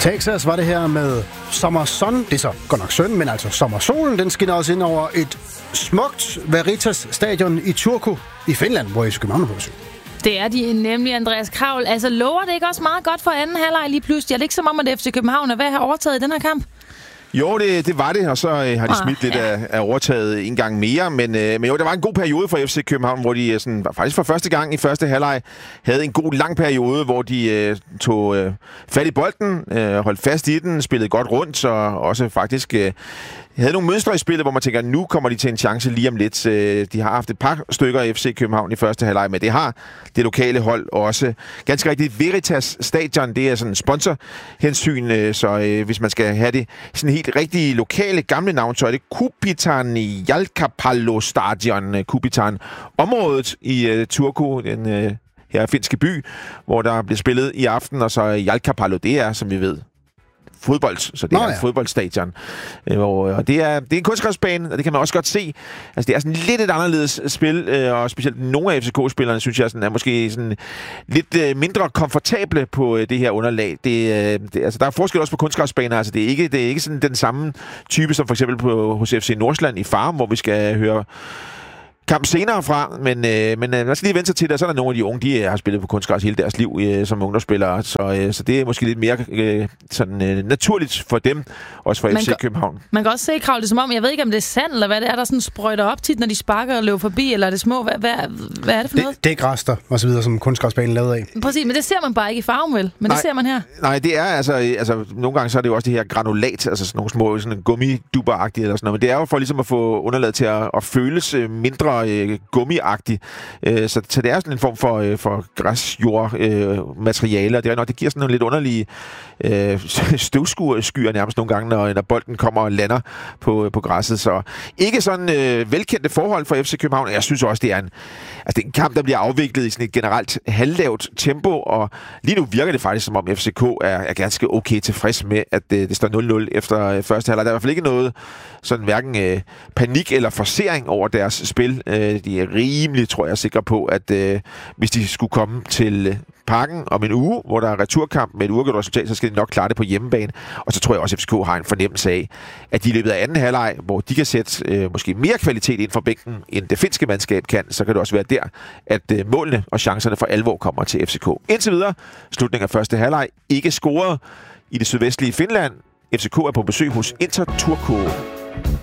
Texas var det her med sommerson. Det er så godt nok synd, men altså sommersolen, den skinner også ind over et smukt Veritas stadion i Turku i Finland, hvor I skal på besøg. Det er de nemlig, Andreas Kravl. Altså, lover det ikke også meget godt for anden halvleg lige pludselig? Er det ikke som om, at FC København er ved at have overtaget i den her kamp? Jo, det var det, og så har de smidt lidt af overtaget en gang mere. Men jo, der var en god periode for FC København, hvor de sådan, faktisk for første gang i første halvleg havde en god lang periode, hvor de tog fat i bolden, holdt fast i den, spillede godt rundt, og også faktisk havde nogle mønstre i spillet, hvor man tænker, nu kommer de til en chance lige om lidt. De har haft et par stykker af FC København i første halvleg, men det har det lokale hold også. Ganske rigtigt, Veritas Stadion, det er sådan en sponsorhensyn, så hvis man skal have det sådan helt rigtige lokale gamle navn, så er det Kupitan Jalkapallo Stadion. Kupitan området i Turku, den her finske by, hvor der bliver spillet i aften, og så Jalkapallo, det er, som vi ved, fodbold, så det er et fodboldstadion. Og det er en kunstgræsbane, og det kan man også godt se. Altså, det er sådan lidt et anderledes spil, og specielt nogle af FCK-spillerne, synes jeg, sådan, er måske sådan lidt mindre komfortable på det her underlag. Altså, der er forskel også på kunstgræsbaner. Altså, det er ikke sådan den samme type, som for eksempel hos FC Nordsjælland i Farum, hvor vi skal høre kamp senere fra, men lad os lige vente til det, så er der nogle af de unge, de har spillet på kunstgræs hele deres liv som ungdomsspillere, så det er måske lidt mere naturligt for dem, også for FC København. Man kan også se, Kravl, det som om, jeg ved ikke, om det er sand, eller hvad det er, der sådan sprøjter op tit, når de sparker og løber forbi, eller er det små? Hvad er det for noget? Det er græster, og så videre, som kunstgræsbanen lavet af. Præcis, men det ser man bare ikke i Farum, vel? Men det ser man her. Nej, det er altså nogle gange så er det jo også det her granulat, altså sådan nogle små sådan gummiduberagtige eller sådan noget, men det er jo for ligesom at få underlaget til at føles mindre gummiagtigt. Så det er sådan en form for græsjordmateriale, og det giver sådan nogle lidt underlige støvskyer nærmest nogle gange, når bolden kommer og lander på græsset. Så ikke sådan velkendte forhold for FC København. Jeg synes også, det er en kamp, der bliver afviklet i sådan et generelt halvlavt tempo, og lige nu virker det faktisk, som om FCK er ganske okay tilfreds med, at det står 0-0 efter første halvleg. Der er i hvert fald ikke noget sådan hverken panik eller forcering over deres spil. De er rimelig, tror jeg, sikre på, at hvis de skulle komme til Parken om en uge, hvor der er returkamp med et uafgjort resultat, så skal de nok klare det på hjemmebane. Og så tror jeg også, at FCK har en fornemmelse af, at de i løbet af anden halvleg, hvor de kan sætte måske mere kvalitet ind for bænken, end det finske mandskab kan, så kan det også være der, at målene og chancerne for alvor kommer til FCK. Indtil videre, slutningen af første halvleg, ikke scoret i det sydvestlige Finland. FCK er på besøg hos Inter Turku.